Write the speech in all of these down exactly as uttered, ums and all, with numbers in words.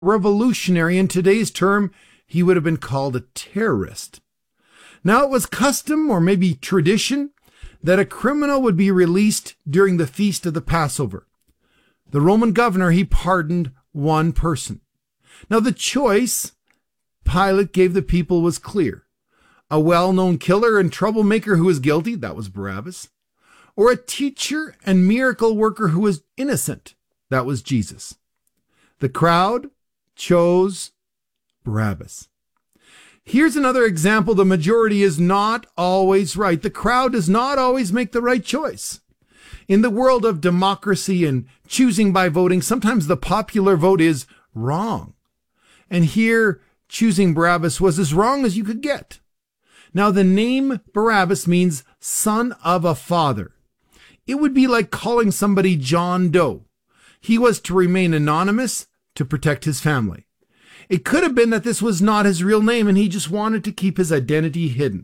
revolutionary. In today's term, he would have been called a terrorist. Now, it was custom, or maybe tradition, that a criminal would be released during the feast of the Passover. The Roman governor, he pardoned one person. Now, the choice Pilate gave the people was clear. A well-known killer and troublemaker who was guilty, that was Barabbas. Or a teacher and miracle worker who was innocent, that was Jesus. The crowd chose Barabbas. Here's another example. The majority is not always right. The crowd does not always make the right choice. In the world of democracy and choosing by voting, sometimes the popular vote is wrong. And here, choosing Barabbas was as wrong as you could get. Now, the name Barabbas means son of a father. It would be like calling somebody John Doe. He was to remain anonymous to protect his family. It could have been that this was not his real name and he just wanted to keep his identity hidden.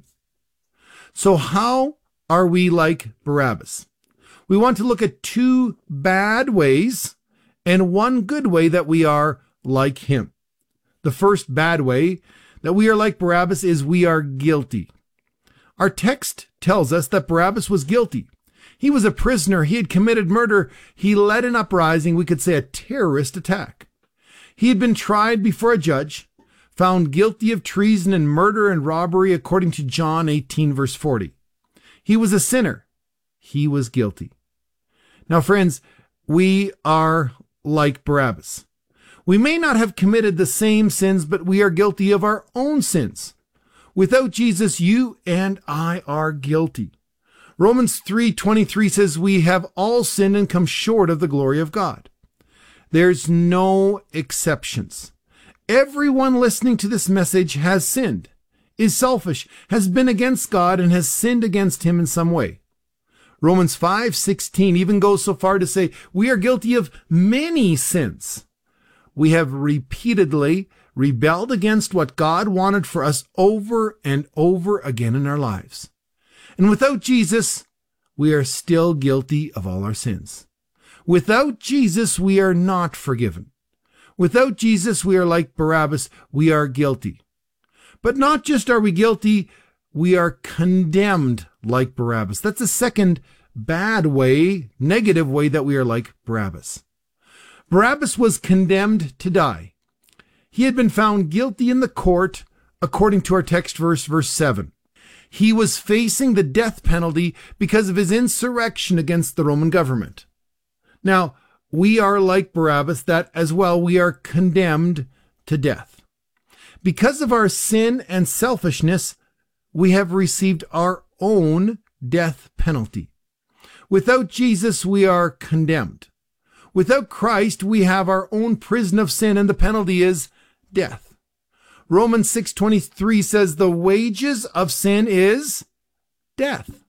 So how are we like Barabbas? We want to look at two bad ways and one good way that we are like him. The first bad way that we are like Barabbas is we are guilty. Our text tells us that Barabbas was guilty. He was a prisoner. He had committed murder. He led an uprising, we could say a terrorist attack. He had been tried before a judge, found guilty of treason and murder and robbery according to John eighteen, verse forty. He was a sinner. He was guilty. Now, friends, we are like Barabbas. We may not have committed the same sins, but we are guilty of our own sins. Without Jesus, you and I are guilty. Romans three twenty-three says we have all sinned and come short of the glory of God. There's no exceptions. Everyone listening to this message has sinned, is selfish, has been against God, and has sinned against him in some way. Romans five sixteen even goes so far to say we are guilty of many sins. We have repeatedly rebelled against what God wanted for us over and over again in our lives. And without Jesus, we are still guilty of all our sins. Without Jesus, we are not forgiven. Without Jesus, we are like Barabbas. We are guilty. But not just are we guilty, we are condemned like Barabbas. That's the second bad way, negative way that we are like Barabbas. Barabbas was condemned to die. He had been found guilty in the court, according to our text verse, verse seven. He was facing the death penalty because of his insurrection against the Roman government. Now, we are like Barabbas, that as well we are condemned to death. Because of our sin and selfishness, we have received our own death penalty. Without Jesus, we are condemned. Without Christ, we have our own prison of sin, and the penalty is death. Romans six twenty-three says the wages of sin is death.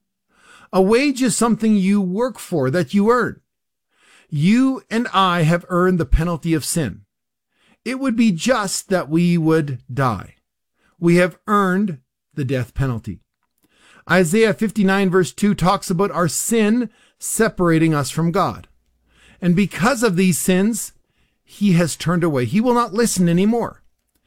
A wage is something you work for, that you earn. You and I have earned the penalty of sin. It would be just that we would die. We have earned the death penalty. Isaiah fifty-nine verse two talks about our sin separating us from God. And because of these sins, he has turned away. He will not listen anymore.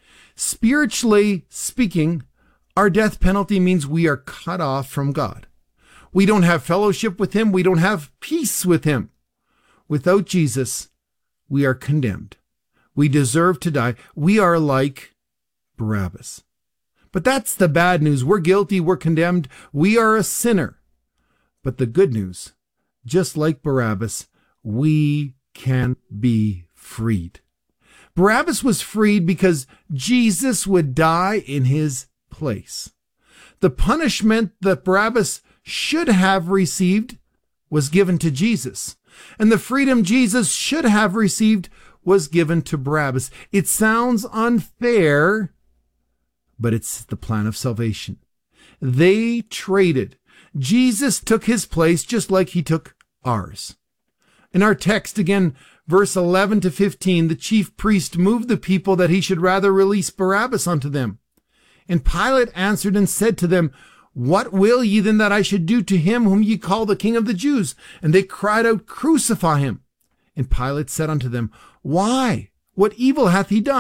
Spiritually speaking, our death penalty means we are cut off from God. We don't have fellowship with him. We don't have peace with him. Without Jesus, we are condemned. We deserve to die. We are like Barabbas. But that's the bad news. We're guilty. We're condemned. We are a sinner. But the good news, just like Barabbas, we can be freed. Barabbas was freed because Jesus would die in his place. The punishment that Barabbas should have received was given to Jesus. And the freedom Jesus should have received was given to Barabbas. It sounds unfair, but it's the plan of salvation. They traded. Jesus took his place just like he took ours. In our text, again, verse eleven to fifteen, the chief priest moved the people that he should rather release Barabbas unto them. And Pilate answered and said to them, What will ye then that I should do to him whom ye call the King of the Jews? And they cried out, Crucify him. And Pilate said unto them, Why? What evil hath he done?